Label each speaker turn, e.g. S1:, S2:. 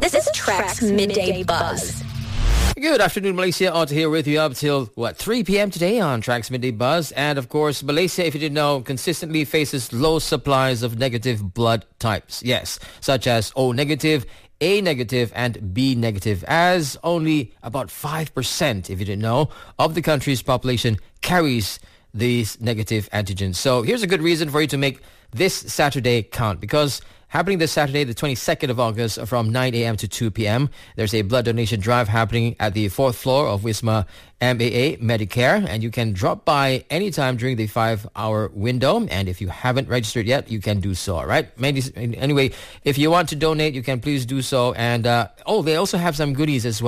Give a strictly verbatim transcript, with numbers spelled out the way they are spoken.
S1: This is Track's Midday Buzz.
S2: Good afternoon, Malaysia. Otto here with you up till, what, three p.m. today on Track's Midday Buzz. And, of course, Malaysia, if you didn't know, consistently faces low supplies of negative blood types. Yes, such as O negative, A negative, and B negative, as only about five percent, if you didn't know, of the country's population carries these negative antigens. So here's a good reason for you to make this Saturday count, because happening this Saturday, the twenty-second of August, from nine a.m. to two p.m. There's a blood donation drive happening at the fourth floor of Wisma M A A Medicare, and you can drop by anytime during the five-hour window. And if you haven't registered yet, you can do so, all right? Anyway, if you want to donate, you can please do so. And, uh, oh, they also have some goodies as well.